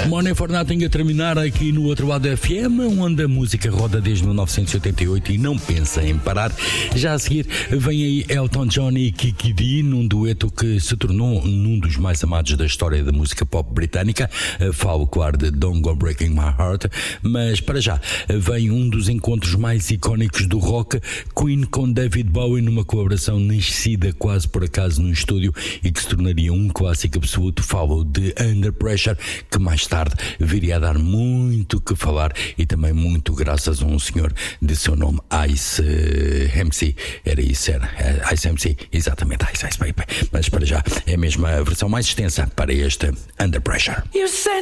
Money for Nothing a terminar aqui no outro lado da FM, onde a música roda desde 1988 e não pensa em parar. Já a seguir vem aí Elton John e Kiki Dee num dueto que se tornou um dos mais amados da história da música pop britânica. Falo, claro, de Don't Go Breaking My Heart, mas para já vem um dos encontros mais icónicos do rock, Queen com David Bowie, numa colaboração nascida quase por acaso num estúdio e que se tornaria um clássico absoluto. Falo de Under Pressure, que mais tarde viria a dar muito que falar e também muito graças a um senhor de seu nome Ice MC. Era isso, era Ice MC, exatamente, Ice Baby. Mas para já é mesmo a versão mais extensa para este Under Pressure. You said